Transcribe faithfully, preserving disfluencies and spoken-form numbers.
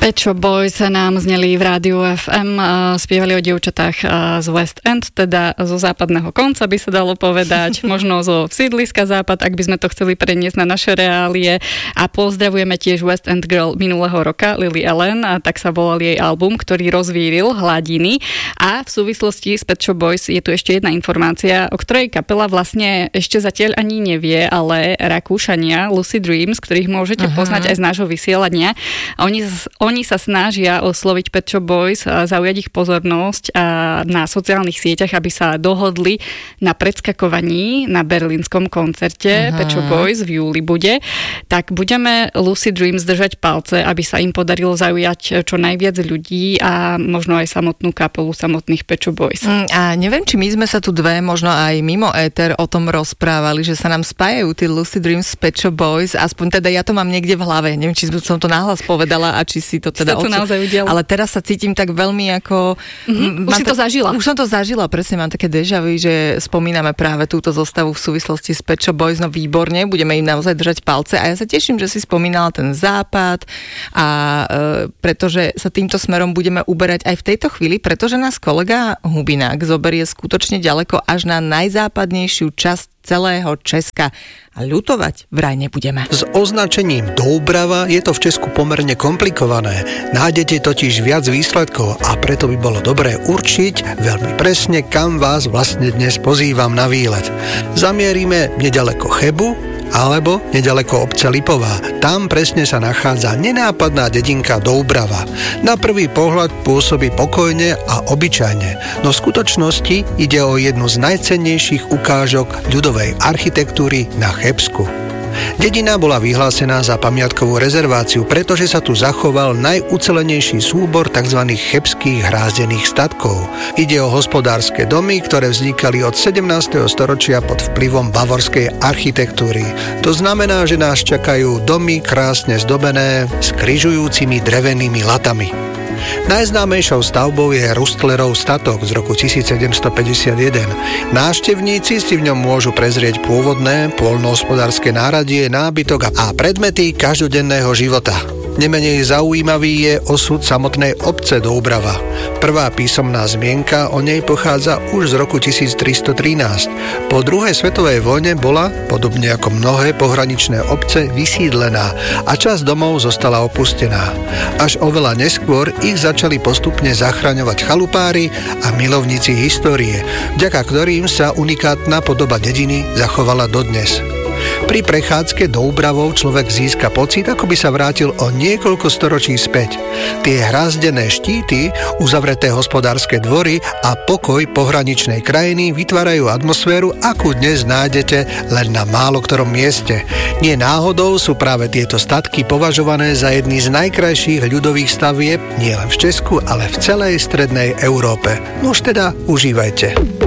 Pet Shop Boys nám zneli v rádiu ef em, spievali o dievčatách z West End, teda zo západného konca by sa dalo povedať, možno zo sídliska západ, ak by sme to chceli preniesť na naše reálie. A pozdravujeme tiež West End Girl minulého roka, Lily Allen, a tak sa volal jej album, ktorý rozvíril hladiny. A v súvislosti s Pet Shop Boys je tu ešte jedna informácia, o ktorej kapela vlastne ešte zatiaľ ani nevie, ale Rakúšania, Lucid Dreams, ktorých môžete Aha. poznať aj z nášho vysielania. Oni, oni sa snažia osloviť Pet Shop Boys, zaujať ich pozornosť na sociálnych sieťach, aby sa dohodli na predskakovaní na berlínskom koncerte Aha. Pet Shop Boys v júli bude. Tak budeme Lucid Dreams držať palce, aby sa im podarilo zaujať čo najviac ľudí a možno aj samotnú kapelu samotných Pet Shop Boys. A neviem, či my sme sa tu dve, možno aj mimo éter o tom rozprávali, že sa nám spájajú tí Lucid Dreams s Pet Shop Boys, aspoň teda ja to mám niekde v hlave. Neviem, či som to nahlas povedala a či si to teda to naozaj udialo. Ale teraz sa cítim tak veľmi ako... Mm-hmm, už si to zažila. Už som to zažila, presne mám také déjà vu, že spomíname práve túto zostavu v súvislosti s Pet Shop Boys, no výborne, budeme im naozaj držať palce a ja sa teším, že si spomínala ten západ a e, pretože sa týmto smerom budeme uberať aj v tejto chvíli, pretože nás kolega Hubinák zoberie skutočne ďaleko až na najzápadnejšiu časť celého Česka. A ľutovať vraj nebudeme. S označením Doubrava je to v Česku pomerne komplikované. Nájdete totiž viac výsledkov a preto by bolo dobré určiť veľmi presne, kam vás vlastne dnes pozývam na výlet. Zamierime nedaleko Chebu alebo nedaleko obce Lipová. Tam presne sa nachádza nenápadná dedinka Doubrava. Na prvý pohľad pôsobí pokojne a obyčajne, no v skutočnosti ide o jednu z najcennejších ukážok ľudovej architektúry na Chebsku. Dedina bola vyhlásená za pamiatkovú rezerváciu, pretože sa tu zachoval najucelenejší súbor tzv. Chebských hrázdených statkov. Ide o hospodárske domy, ktoré vznikali od sedemnásteho storočia pod vplyvom bavorskej architektúry. To znamená, že nás čakajú domy krásne zdobené s križujúcimi drevenými latami. Najznámejšou stavbou je Rustlerov statok z roku tisícsedemstopäťdesiatjeden. Návštevníci si v ňom môžu prezrieť pôvodné poľnohospodárske náradie, nábytok a predmety každodenného života. Nemenej zaujímavý je osud samotnej obce Doubrava. Prvá písomná zmienka o nej pochádza už z roku tisíctristotrinásť. Po druhej svetovej vojne bola, podobne ako mnohé pohraničné obce, vysídlená a časť domov zostala opustená. Až oveľa neskôr ich začali postupne zachraňovať chalupári a milovníci histórie, vďaka ktorým sa unikátna podoba dediny zachovala dodnes. Pri prechádzke Doubravou človek získa pocit, ako by sa vrátil o niekoľko storočí späť. Tie hrazdené štíty, uzavreté hospodárske dvory a pokoj pohraničnej krajiny vytvárajú atmosféru, akú dnes nájdete len na málo ktorom mieste. Nie náhodou sú práve tieto statky považované za jedny z najkrajších ľudových stavieb nielen v Česku, ale v celej strednej Európe. Nož teda užívajte.